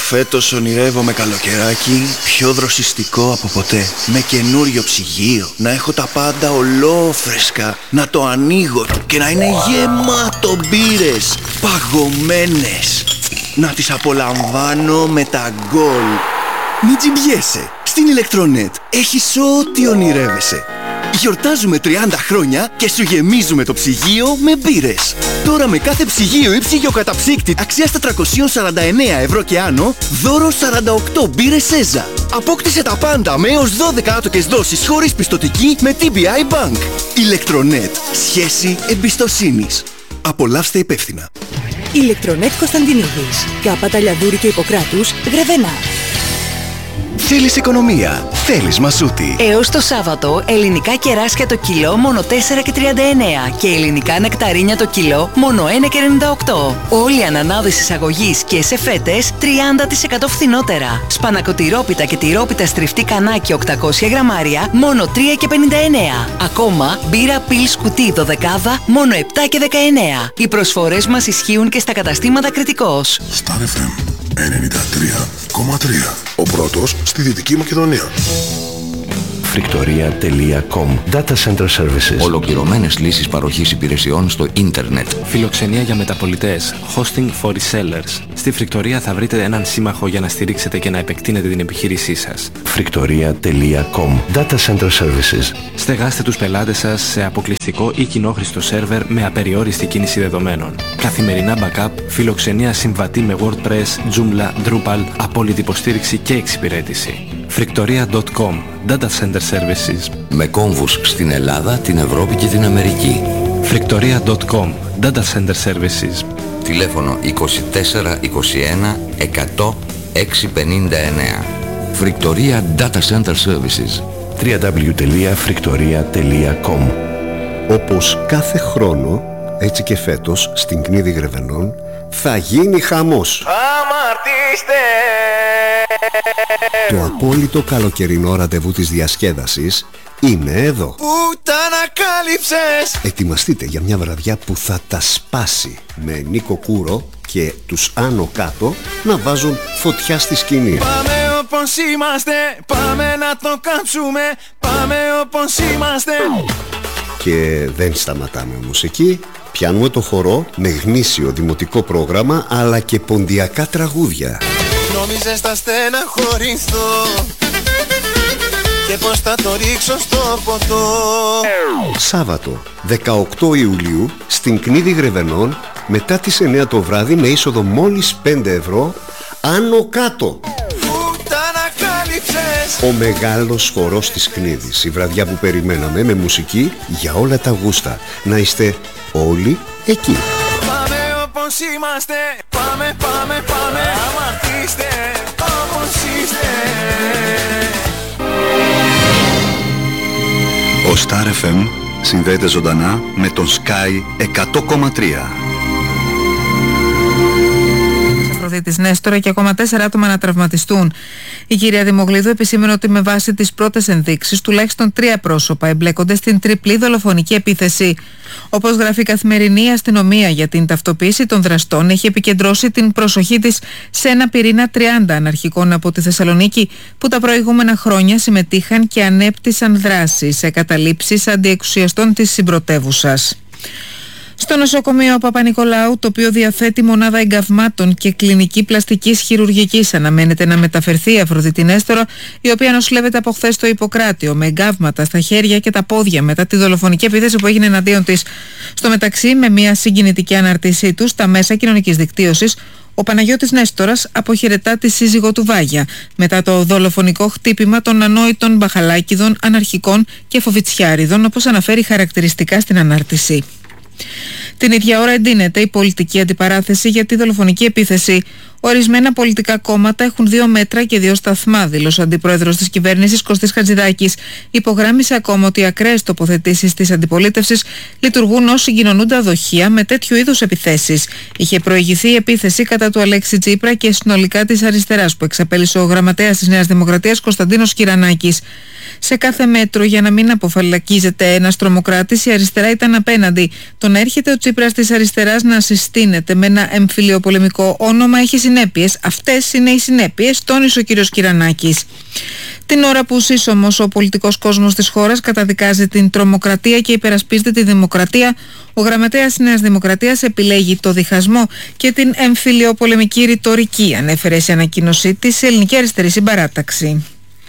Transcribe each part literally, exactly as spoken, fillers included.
Φέτος ονειρεύομαι καλοκαιράκι πιο δροσιστικό από ποτέ. Με καινούριο ψυγείο, να έχω τα πάντα ολόφρεσκα, να το ανοίγω και να είναι γεμάτο μπύρες, παγωμένες. Να τις απολαμβάνω με τα γκολ. Μην τζιμπιέσαι. Στην Ηλεκτρονέτ έχεις ό,τι ονειρεύεσαι. Γιορτάζουμε τριάντα χρόνια και σου γεμίζουμε το ψυγείο με μπύρες. Τώρα με κάθε ψυγείο ή ψυγειοκαταψύκτη αξίας τετρακόσια σαράντα εννέα ευρώ και άνω, δώρο σαράντα οκτώ μπύρες Σέζα. Απόκτησε τα πάντα με έως δώδεκα άτοκες δόσεις χωρίς πιστωτική με τι μπι άι Bank. Ηλεκτρονέτ. Σχέση εμπιστοσύνης. Απολαύστε υπεύθυνα. Ηλεκτρονέτ Κωνσταντινίδης. Κάπα Λιαδούρη και Ιπποκράτους, Γρεβενά. Θέλεις οικονομία, θέλεις Μασούτη. Έως το Σάββατο, ελληνικά κεράσια το κιλό μόνο τέσσερα και τριάντα εννέα και ελληνικά νεκταρίνια το κιλό μόνο ένα και ενενήντα οκτώ. Όλοι οι ανανάδες εισαγωγής και σε φέτες τριάντα τοις εκατό φθηνότερα. Σπανακοτηρόπιτα και τυρόπιτα στριφτή κανάκι οκτακόσια γραμμάρια μόνο τρία και πενήντα εννέα. Ακόμα, μπύρα πιλ κουτί δωδεκάδα μόνο επτά και δεκαεννέα. Οι προσφορές μας ισχύουν και στα καταστήματα Κρητικός. Star εφ εμ ενενήντα τρία κόμμα τρία. Ο πρώτος στη Δυτική Μακεδονία. Φρικτορία τελεία κομ. Data Center Services. Ολοκληρωμένες λύσεις παροχής υπηρεσιών στο ίντερνετ. Φιλοξενία για μεταπωλητές. Hosting for resellers. Στη Φρικτορία θα βρείτε έναν σύμμαχο για να στηρίξετε και να επεκτείνετε την επιχείρησή σας. Φρικτορία τελεία κομ. Data Center Services. Στεγάστε τους πελάτες σας σε αποκλειστικό ή κοινόχρηστο σερβερ με απεριόριστη κίνηση δεδομένων. Καθημερινά backup, φιλοξενία συμβατή με WordPress, Joomla, Drupal, απόλυτη υποστήριξη και εξυπηρέτηση. Φρικτορία τελεία κομ. Data Center Services. Με κόμβους στην Ελλάδα, την Ευρώπη και την Αμερική. Φρικτορία τελεία κομ. Data Center Services. Τηλέφωνο είκοσι τέσσερα είκοσι ένα εκατό εξακόσια πενήντα εννέα. Φρικτορία Data Center Services. double-u double-u double-u τελεία φρικτορία τελεία κομ. Όπως κάθε χρόνο, έτσι και φέτος, στην Κνίδη Γρεβενών, θα γίνει χαμός. Αμαρτήστε! Το απόλυτο καλοκαιρινό ραντεβού της διασκέδασης είναι εδώ. Πού τα ανακάλυψες! Ετοιμαστείτε για μια βραδιά που θα τα σπάσει, με Νίκο Κούρο και τους Άνω Κάτω να βάζουν φωτιά στη σκηνή. Πάμε όπως είμαστε, πάμε να το κάψουμε, πάμε όπως είμαστε. Και δεν σταματάμε όμως εκεί. Πιάνουμε το χορό με γνήσιο δημοτικό πρόγραμμα αλλά και ποντιακά τραγούδια. Νόμιζες θα στεναχωρηθώ και πως θα το ρίξω στο ποτό. Σάββατο δεκαοκτώ Ιουλίου στην Κνίδη Γρεβενών μετά τις εννέα το βράδυ με είσοδο μόλις πέντε ευρώ. Άνω Κάτω. Ο μεγάλος χορός της Κνίδης. Η βραδιά που περιμέναμε με μουσική για όλα τα γούστα. Να είστε όλοι εκεί. Πάμε όπως είμαστε, πάμε, πάμε, πάμε. Αμαρτήστε όπως είστε. Ο Star εφ εμ συνδέεται ζωντανά με τον Sky εκατό κόμμα τρία. Της Νέστορα και ακόμα τέσσερα άτομα να τραυματιστούν. Η κυρία Δημογλίδου επισήμενε ότι με βάση τις πρώτες ενδείξεις τουλάχιστον τρία πρόσωπα εμπλέκονται στην τριπλή δολοφονική επίθεση. Όπως γράφει η Καθημερινή, η αστυνομία για την ταυτοποίηση των δραστών έχει επικεντρώσει την προσοχή της σε ένα πυρήνα τριάντα αναρχικών από τη Θεσσαλονίκη που τα προηγούμενα χρόνια συμμετείχαν και ανέπτυσαν δράσεις σε καταλήψεις αντιεξουσιαστών της συμπρωτεύουσας. Στο νοσοκομείο Παπα-Νικολάου, το οποίο διαθέτει μονάδα εγκαυμάτων και κλινική πλαστικής χειρουργικής, αναμένεται να μεταφερθεί η Αφροδίτη Νέστορα, η οποία νοσηλεύεται από χθες στο Ιπποκράτιο με εγκαύματα στα χέρια και τα πόδια μετά τη δολοφονική επίθεση που έγινε εναντίον της. Στο μεταξύ, με μια συγκινητική αναρτήσή του στα μέσα κοινωνικής δικτύωσης, ο Παναγιώτης Νέστορας αποχαιρετά τη σύζυγό του Βάγια μετά το δολοφονικό χτύπημα των ανόητων Μπαχαλάκηδων, Αναρχικών και Φοβιτσιάριδων, όπως αναφέρει χαρακτηριστικά στην ανάρτηση. Την ίδια ώρα εντείνεται η πολιτική αντιπαράθεση για τη δολοφονική επίθεση. Ορισμένα πολιτικά κόμματα έχουν δύο μέτρα και δύο σταθμά, δήλωσε ο αντιπρόεδρος της κυβέρνησης Κωστής Χατζηδάκης. Υπογράμμισε ακόμα ότι οι ακραίες τοποθετήσεις της αντιπολίτευσης λειτουργούν ως συγκοινωνούντα δοχεία με τέτοιου είδους επιθέσεις. Είχε προηγηθεί η επίθεση κατά του Αλέξη Τσίπρα και συνολικά της αριστεράς που εξαπέλυσε ο γραμματέας της Νέας Δημοκρατίας Κωνσταντίνος Κυρανάκης. Σε κάθε μέτρο για να μην αποφαλακίζεται ένας τρομοκράτης, η αριστερά ήταν απέναντι. Το να έρχεται ο Τσίπρας της αριστεράς να συστήνεται με ένα εμφυλιοπολεμικό όνομα έχει συνέχεια συνέπειες. Αυτές είναι οι συνέπειες, τόνισε ο κ. Κυρανάκης. Την ώρα που σύσσωμος ο πολιτικός κόσμος της χώρας καταδικάζει την τρομοκρατία και υπερασπίζεται τη δημοκρατία, ο γραμματέας της Νέας Δημοκρατίας επιλέγει το διχασμό και την εμφυλιοπολεμική ρητορική, ανέφερε σε ανακοίνωσή της η Ελληνική Αριστερή Συμπαράταξη.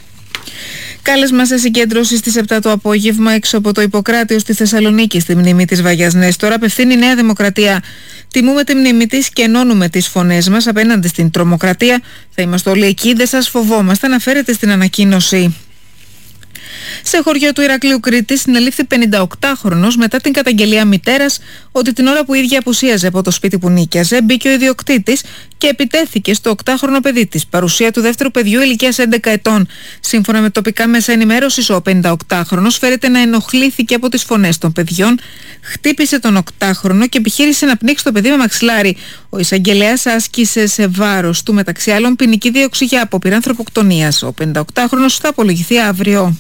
Κάλεσμα σε συγκέντρωση στις επτά το απόγευμα έξω από το Ιπποκράτειο στη Θεσσαλονίκη στη μνήμη της Βαγιάς Νέστορα απευθύνει η Νέα Δημοκρατία. Τιμούμε τη μνήμη της και ενώνουμε τις φωνές μας απέναντι στην τρομοκρατία. Θα είμαστε όλοι εκεί, δεν σας φοβόμαστε, αναφέρεται στην ανακοίνωση. Σε χωριό του Ηρακλείου Κρήτης συνελήφθη πενηνταοκτάχρονος μετά την καταγγελία μητέρας ότι την ώρα που η ίδια απουσίαζε από το σπίτι που νίκιαζε μπήκε ο ιδιοκτήτης και επιτέθηκε στο οκτάχρονο παιδί της. Παρουσία του δεύτερου παιδιού ηλικίας έντεκα ετών. Σύμφωνα με τοπικά μέσα ενημέρωσης, ο πενηνταοκτάχρονος φέρεται να ενοχλήθηκε από τις φωνές των παιδιών, χτύπησε τον οκτάχρονο και επιχείρησε να πνίξει το παιδί με μαξιλάρι. Ο εισαγγελέας άσκησε σε βάρος του μεταξύ άλλων ποινική δίωξη για απόπειρα ανθρωποκτονίας. Ο πενηνταοκτάχρονος θα απολογηθεί αύριο.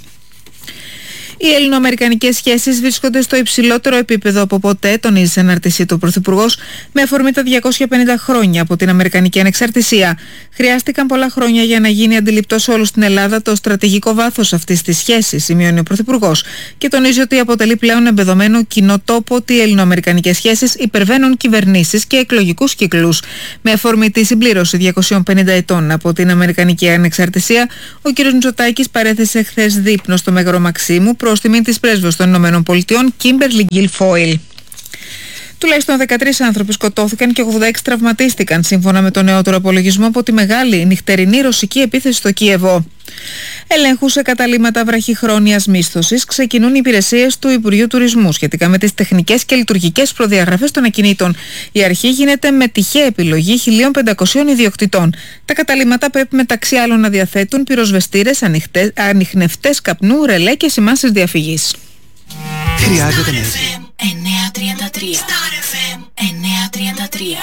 Οι ελληνοαμερικανικές σχέσεις βρίσκονται στο υψηλότερο επίπεδο από ποτέ, τονίζει σε ανάρτησή του ο Πρωθυπουργός, με αφορμή τα διακόσια πενήντα χρόνια από την Αμερικανική ανεξαρτησία. Χρειάστηκαν πολλά χρόνια για να γίνει αντιληπτό σε όλους στην Ελλάδα το στρατηγικό βάθος αυτής της σχέσης, σημειώνει ο Πρωθυπουργός, και τονίζει ότι αποτελεί πλέον εμπεδομένο κοινό τόπο ότι οι ελληνοαμερικανικές σχέσεις υπερβαίνουν κυβερνήσεις και εκλογικούς κύκλους. Με αφορμή τη συμπλήρωση διακοσίων πενήντα ετών από την Αμερικανική ανεξαρτησία, ο κ. Μητσοτάκης παρέθεσε χθες δείπνο στο Μέγαρο Μαξίμου προς τιμή της πρέσβεως των Ηνωμένων Πολιτειών Κίμπερλι Γκιλφόιλ. Τουλάχιστον δεκατρείς άνθρωποι σκοτώθηκαν και ογδόντα έξι τραυματίστηκαν, σύμφωνα με τον νεότερο απολογισμό από τη μεγάλη νυχτερινή ρωσική επίθεση στο Κίεβο. Ελέγχου σε καταλύματα βραχυχρόνιας μίσθωσης ξεκινούν οι υπηρεσίες του Υπουργείου Τουρισμού σχετικά με τις τεχνικές και λειτουργικές προδιαγραφές των ακινήτων. Η αρχή γίνεται με τυχαία επιλογή χίλια πεντακόσιων ιδιοκτητών. Τα καταλύματα πρέπει μεταξύ άλλων να διαθέτουν πυροσβεστήρες, ανιχνευτές καπνού, ρελέ και σημάνσεις διαφυγής. Χρειάζεται να εννιακόσια τριάντα τρία. Star εφ εμ εννιακόσια τριάντα τρία.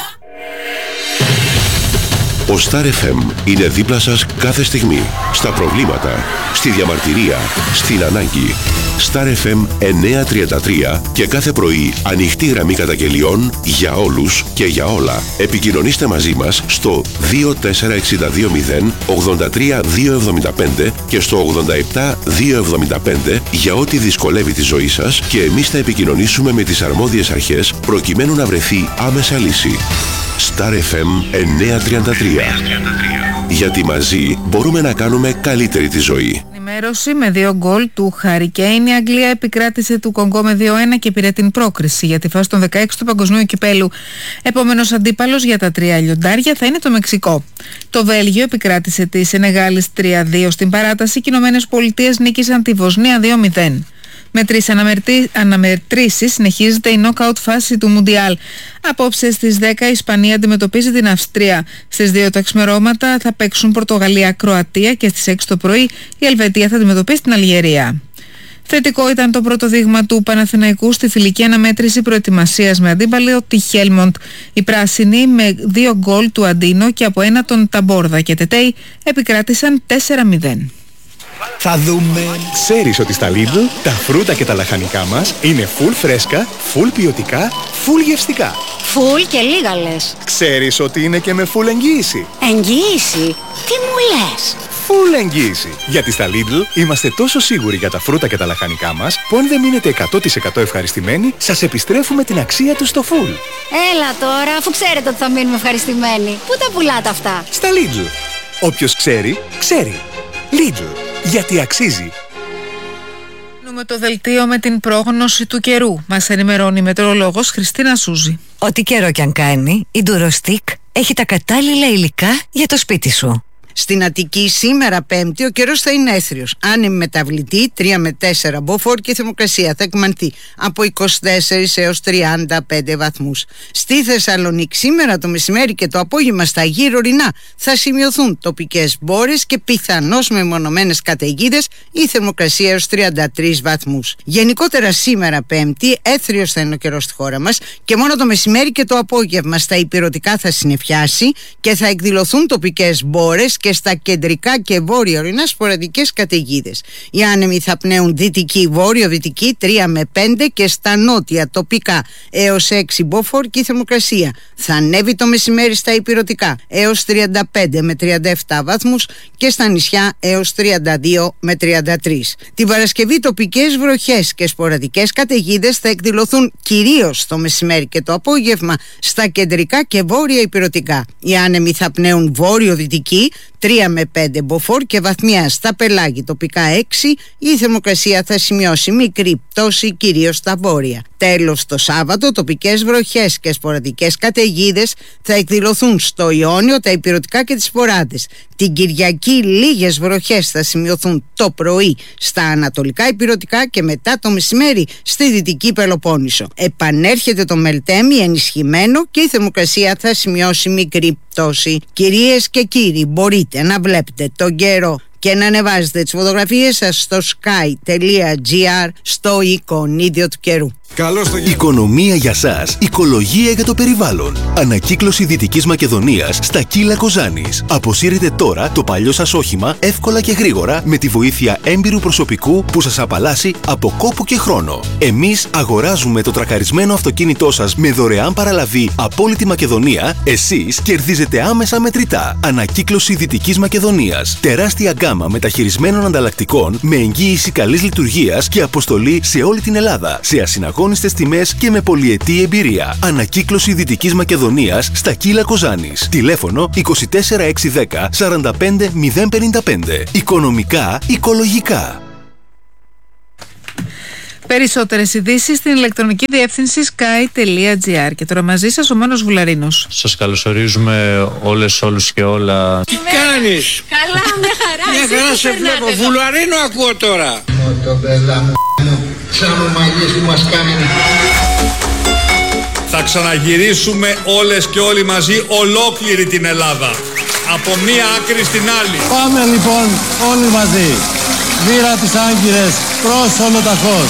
Ο Star εφ εμ είναι δίπλα σας κάθε στιγμή. Στα προβλήματα, στη διαμαρτυρία, στην ανάγκη. Star εφ εμ εννιακόσια τριάντα τρία και κάθε πρωί ανοιχτή γραμμή καταγγελιών για όλους και για όλα. Επικοινωνήστε μαζί μας στο δύο τέσσερα έξι δύο μηδέν ογδόντα τρία διακόσια εβδομήντα πέντε και στο ογδόντα επτά διακόσια εβδομήντα πέντε για ό,τι δυσκολεύει τη ζωή σας και εμείς θα επικοινωνήσουμε με τις αρμόδιες αρχές προκειμένου να βρεθεί άμεσα λύση. Star εφ εμ εννιακόσια τριάντα τρία. Γιατί μαζί μπορούμε να κάνουμε καλύτερη τη ζωή. Ενημέρωση με δύο γκολ του Χάρι Κέιν. Η Αγγλία επικράτησε του Κονγκό με δύο ένα και πήρε την πρόκριση για τη φάση των δεκαέξι του Παγκοσμίου Κυπέλου. Επόμενος αντίπαλος για τα τρία λιοντάρια θα είναι το Μεξικό. Το Βέλγιο επικράτησε τη Σενεγάλης τρία δύο στην παράταση και οι Ηνωμένες Πολιτείες νίκησαν τη Βοσνία δύο μηδέν. Με τρεις αναμετρήσεις συνεχίζεται η νόκαουτ φάση του Μουντιάλ. Απόψε στις δέκα η Ισπανία αντιμετωπίζει την Αυστρία. Στις δύο τα ξημερώματα θα παίξουν Πορτογαλία-Κροατία και στις έξι το πρωί η Ελβετία θα αντιμετωπίσει την Αλγερία. Θετικό ήταν το πρώτο δείγμα του Παναθηναϊκού στη φιλική αναμέτρηση προετοιμασίας με αντίπαλο τη Χέλμοντ. Οι πράσινοι με δύο γκολ του Αντίνο και από ένα τον Ταμπόρδα και Τετέι επικράτησαν τέσσερα μηδέν. Θα δούμε. Ξέρεις ότι στα Lidl τα φρούτα και τα λαχανικά μας είναι full φρέσκα, full ποιοτικά, full γευστικά. Full και λίγα λες. Ξέρεις ότι είναι και με full εγγύηση. Εγγύηση? Τι μου λες? Full εγγύηση. Γιατί στα Lidl είμαστε τόσο σίγουροι για τα φρούτα και τα λαχανικά μας που αν δεν μείνετε εκατό τοις εκατό ευχαριστημένοι, σας επιστρέφουμε την αξία του στο full. Έλα τώρα, αφού ξέρετε ότι θα μείνουμε ευχαριστημένοι. Πού τα πουλάτε αυτά? Στα Lidl. Όποιος ξέρει, ξέρει. Lidl. Γιατί αξίζει. Με το δελτίο με την πρόγνωση του καιρού. Μας ενημερώνει η μετεωρολόγος Χριστίνα Σούζη. Ό,τι καιρό κι αν κάνει, η Ντουροστίκ έχει τα κατάλληλα υλικά για το σπίτι σου. Στην Αττική σήμερα Πέμπτη ο καιρός θα είναι έθριος. Άνεμη μεταβλητή τρία με τέσσερα μποφόρ και η θερμοκρασία θα εκμανθεί από είκοσι τέσσερα έως τριάντα πέντε βαθμούς. Στη Θεσσαλονίκη σήμερα το μεσημέρι και το απόγευμα στα γύρω ορεινά θα σημειωθούν τοπικές μπόρες και πιθανώς μεμονωμένες καταιγίδες, η θερμοκρασία έως τριάντα τρεις βαθμούς. Γενικότερα σήμερα Πέμπτη έθριος θα είναι ο καιρός στη χώρα μας και μόνο το μεσημέρι και το απόγευμα στα ηπειρωτικά θα συννεφιάσει και θα εκδηλωθούν τοπικές μπόρες και στα κεντρικά και βόρειο-ορεινά σποραδικές καταιγίδες. Οι άνεμοι θα πνέουν δυτική, βόρειο-δυτική τρία με πέντε και στα νότια τοπικά έως έξι μποφόρ και η θερμοκρασία θα ανέβει το μεσημέρι στα ηπειρωτικά έως τριάντα πέντε με τριάντα επτά βαθμούς και στα νησιά έως τριάντα δύο με τριάντα τρία. Τη Παρασκευή τοπικές βροχές και σποραδικές καταιγίδες θα εκδηλωθούν κυρίως το μεσημέρι και το απόγευμα στα κεντρικά και βόρεια ηπειρωτικά. Οι άνεμοι θα πνέουν βόρειο-δυτική τρία με πέντε μποφόρ και βαθμιά στα πελάγη τοπικά έξι. Η θερμοκρασία θα σημειώσει μικρή πτώση κυρίως στα βόρεια. Τέλος, το Σάββατο τοπικές βροχές και σποραδικές καταιγίδες θα εκδηλωθούν στο Ιόνιο, τα ηπειρωτικά και τις Σποράδες. Την Κυριακή λίγες βροχές θα σημειωθούν το πρωί στα ανατολικά ηπειρωτικά και μετά το μεσημέρι στη δυτική Πελοπόννησο. Επανέρχεται το Μελτέμι ενισχυμένο και η θερμοκρασία θα σημειώσει μικρή πτώση. Κυρίες και κύριοι, μπορείτε να βλέπετε τον καιρό και να ανεβάζετε τις φωτογραφίες σας στο sky.gr στο εικονίδιο του καιρού. Καλώς το... Οικονομία για σας, οικολογία για το περιβάλλον. Ανακύκλωση Δυτικής Μακεδονίας στα Κύλα Κοζάνης. Αποσύρετε τώρα το παλιό σας όχημα εύκολα και γρήγορα με τη βοήθεια έμπειρου προσωπικού που σας απαλλάσσει από κόπο και χρόνο. Εμείς αγοράζουμε το τρακαρισμένο αυτοκίνητό σας με δωρεάν παραλαβή από όλη τη Μακεδονία. Εσείς κερδίζετε άμεσα μετρητά. Ανακύκλωση Δυτικής Μακεδονίας. Τεράστια γκάμα μεταχειρισμένων ανταλλακτικών με εγγύηση καλής λειτουργίας και αποστολή σε όλη την Ελλάδα. Σε ασυναγώνιστες τιμές και με πολυετή εμπειρία. Ανακύκλωση Δυτικής Μακεδονίας στα Κύλα Κοζάνης. Τηλέφωνο είκοσι τέσσερα εξακόσια δέκα σαράντα πέντε μηδέν πενήντα πέντε. Οικονομικά, οικολογικά. Περισσότερες ειδήσεις στην ηλεκτρονική διεύθυνση sky.gr. Και τώρα μαζί σας ο Μένος Βουλαρίνος. Σας καλωσορίζουμε όλες, όλους και όλα. Τι κάνεις? Καλά, μια χαρά. Μια χαρά σε βλέπω. Βουλαρίνο ακούω τώρα. Το μπέλα μου, σαν ομαλίες που μας κάνουν. Θα ξαναγυρίσουμε όλες και όλοι μαζί ολόκληρη την Ελλάδα. Από μία άκρη στην άλλη. Πάμε λοιπόν όλοι μαζί. Μοίρα τις Άγκυρες προς Ολοταχώς.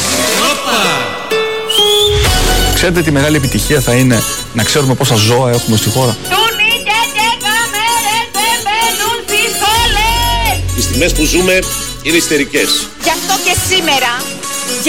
Ξέρετε τι μεγάλη επιτυχία θα είναι να ξέρουμε πόσα ζώα έχουμε στη χώρα. Οι στιγμές που ζούμε είναι ιστερικές. Γι' αυτό και σήμερα